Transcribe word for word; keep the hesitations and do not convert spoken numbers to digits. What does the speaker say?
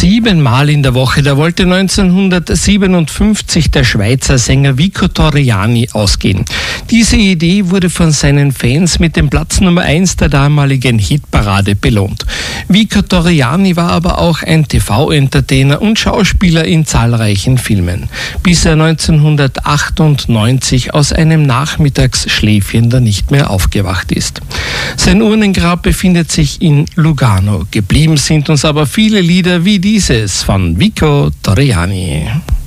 Siebenmal in der Woche, da wollte neunzehnhundertsiebenundfünfzig der Schweizer Sänger Vico Torriani ausgehen. Diese Idee wurde von seinen Fans mit dem Platz Nummer eins der damaligen Hitparade belohnt. Vico Torriani war aber auch ein T V-Entertainer und Schauspieler in zahlreichen Filmen, bis er neunzehnhundertachtundneunzig aus einem Nachmittagsschläfchen da nicht mehr aufgewacht ist. Sein Urnengrab befindet sich in Lugano. Geblieben sind uns aber viele Lieder wie dieses von Vico Torriani.